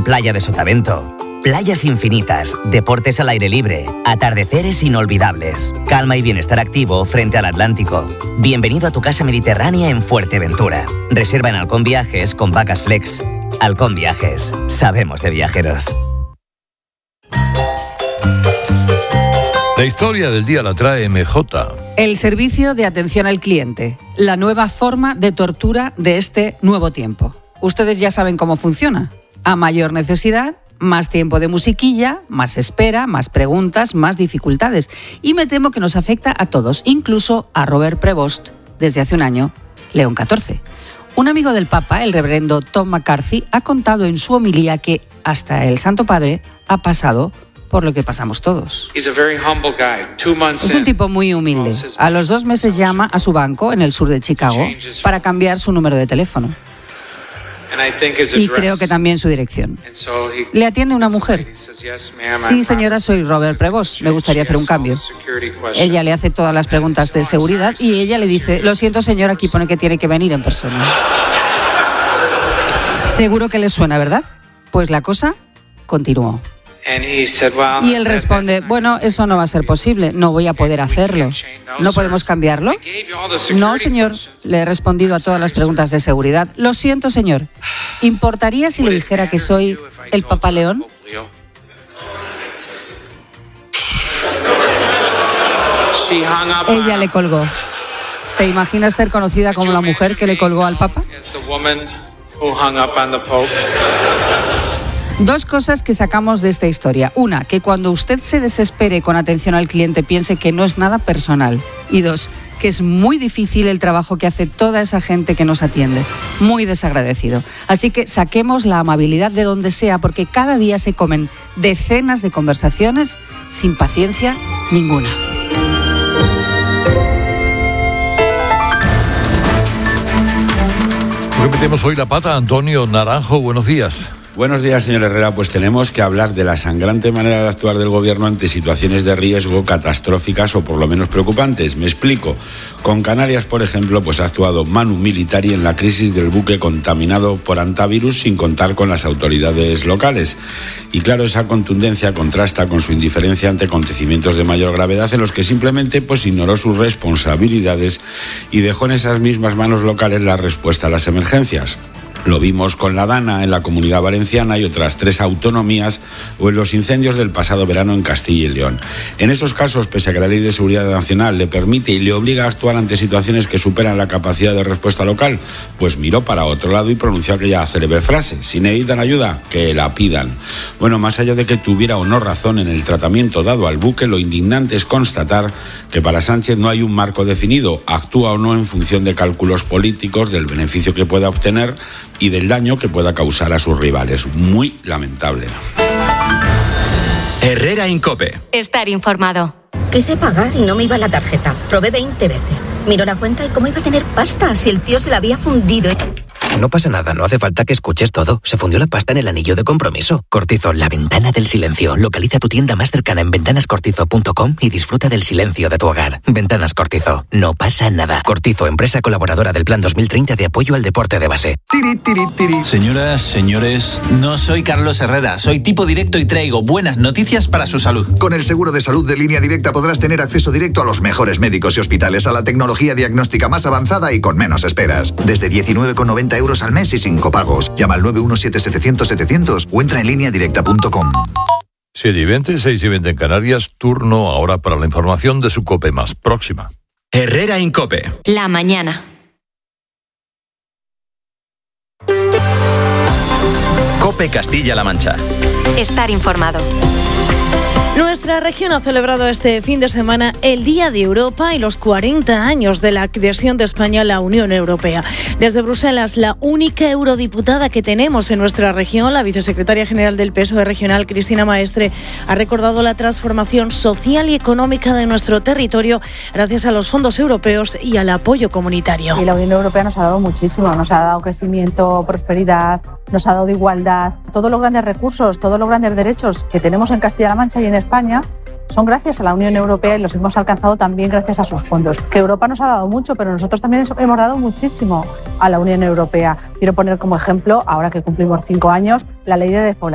playa de Sotavento. Playas infinitas, deportes al aire libre, atardeceres inolvidables, calma y bienestar activo frente al Atlántico. Bienvenido a tu casa mediterránea en Fuerteventura. Reserva en Halcón Viajes con Vacas Flex. Halcón Viajes. Sabemos de viajeros. La historia del día la trae MJ. El servicio de atención al cliente, la nueva forma de tortura de este nuevo tiempo. Ustedes ya saben cómo funciona. A mayor necesidad, más tiempo de musiquilla, más espera, más preguntas, más dificultades. Y me temo que nos afecta a todos, incluso a Robert Prevost, desde hace un año, León XIV. Un amigo del Papa, el reverendo Tom McCarthy, ha contado en su homilía que hasta el Santo Padre ha pasado por lo que pasamos todos. Es un tipo muy humilde. A los 2 meses llama a su banco en el sur de Chicago para cambiar su número de teléfono. Y creo que también su dirección. Le atiende una mujer. Sí, señora, soy Robert Prevost. Me gustaría hacer un cambio. Ella le hace todas las preguntas de seguridad y ella le dice: lo siento, señor, aquí pone que tiene que venir en persona. Seguro que les suena, ¿verdad? Pues la cosa continuó. Y él responde: bueno, eso no va a ser posible, no voy a poder hacerlo. ¿No podemos cambiarlo? No, señor, le he respondido a todas las preguntas de seguridad. Lo siento, señor. ¿Importaría si le dijera que soy el Papa León? Ella le colgó. ¿Te imaginas ser conocida como la mujer que le colgó al Papa? 2 cosas que sacamos de esta historia. Una, que cuando usted se desespere con atención al cliente piense que no es nada personal. Y 2, que es muy difícil el trabajo que hace toda esa gente que nos atiende. Muy desagradecido. Así que saquemos la amabilidad de donde sea, porque cada día se comen decenas de conversaciones sin paciencia ninguna. ¿Por qué metemos hoy la pata? Antonio Naranjo, buenos días. Buenos días, señor Herrera. Pues tenemos que hablar de la sangrante manera de actuar del gobierno ante situaciones de riesgo catastróficas o por lo menos preocupantes. Me explico. Con Canarias, por ejemplo, pues ha actuado Manu Militari en la crisis del buque contaminado por hantavirus sin contar con las autoridades locales. Y claro, esa contundencia contrasta con su indiferencia ante acontecimientos de mayor gravedad en los que simplemente pues ignoró sus responsabilidades y dejó en esas mismas manos locales la respuesta a las emergencias. Lo vimos con la Dana en la Comunidad Valenciana y otras 3 autonomías, o en los incendios del pasado verano en Castilla y León. En esos casos, pese a que la Ley de Seguridad Nacional le permite y le obliga a actuar ante situaciones que superan la capacidad de respuesta local, pues miró para otro lado y pronunció aquella célebre frase: si necesitan ayuda, que la pidan. Bueno, más allá de que tuviera o no razón en el tratamiento dado al buque, lo indignante es constatar que para Sánchez no hay un marco definido, actúa o no en función de cálculos políticos, del beneficio que pueda obtener y del daño que pueda causar a sus rivales. Muy lamentable. Herrera en COPE. Estar informado. Quise pagar y no me iba la tarjeta. Probé 20 veces. Miró la cuenta y cómo iba a tener pasta si el tío se la había fundido. No pasa nada, no hace falta que escuches todo. Se fundió la pasta en el anillo de compromiso. Cortizo, la ventana del silencio. Localiza tu tienda más cercana en ventanascortizo.com y disfruta del silencio de tu hogar. Ventanas Cortizo. No pasa nada. Cortizo, empresa colaboradora del Plan 2030 de apoyo al deporte de base. Señoras, señores, no soy Carlos Herrera. Soy tipo directo y traigo buenas noticias para su salud. Con el seguro de salud de Línea Directa podrás tener acceso directo a los mejores médicos y hospitales, a la tecnología diagnóstica más avanzada y con menos esperas. Desde 19,90 euros al mes y sin copagos. Llama al 917-700-700 o entra en lineadirecta.com. 7:20, 6:20 en Canarias. Turno ahora para la información de su COPE más próxima. Herrera en COPE. La mañana. COPE Castilla-La Mancha. Estar informado. Nuestra región ha celebrado este fin de semana el Día de Europa y los 40 años de la adhesión de España a la Unión Europea. Desde Bruselas, la única eurodiputada que tenemos en nuestra región, la vicesecretaria general del PSOE regional, Cristina Maestre, ha recordado la transformación social y económica de nuestro territorio gracias a los fondos europeos y al apoyo comunitario. Y la Unión Europea nos ha dado muchísimo, nos ha dado crecimiento, prosperidad, nos ha dado igualdad. Todos los grandes recursos, todos los grandes derechos que tenemos en Castilla-La Mancha y en España son gracias a la Unión Europea y los hemos alcanzado también gracias a sus fondos. Que Europa nos ha dado mucho, pero nosotros también hemos dado muchísimo a la Unión Europea. Quiero poner como ejemplo, ahora que cumplimos 5 años, la ley de despoblación.